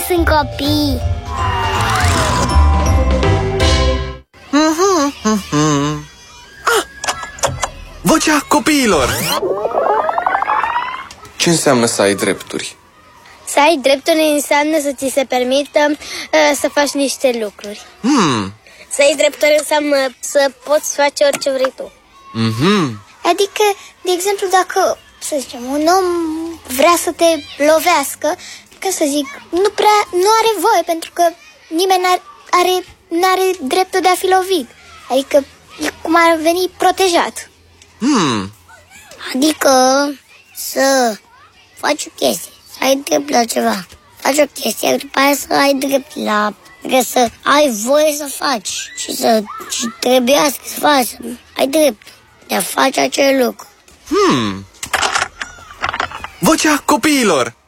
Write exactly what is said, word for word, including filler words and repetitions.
sunt copii. Ah! Vocea copiilor. Ce înseamnă să ai drepturi? Să ai drepturi înseamnă să ți se permită uh, să faci niște lucruri. Hmm. Să ai drepturi înseamnă să poți face orice vrei tu. Mhm. Adică, de exemplu, dacă, să zicem, un om vrea să te lovească, ca să zic, nu prea, nu are voie, pentru că nimeni n-are, are, n-are dreptul de a fi lovit. Adică, e cum ar veni protejat. Hmm. Adică, să faci o chestie, să ai drept la ceva. Faci o chestie, după aia să ai drept la... Adică să ai voie să faci și să și trebuiască să faci, să ai drept de a face acel lucru. Hmm. Vocea copiilor.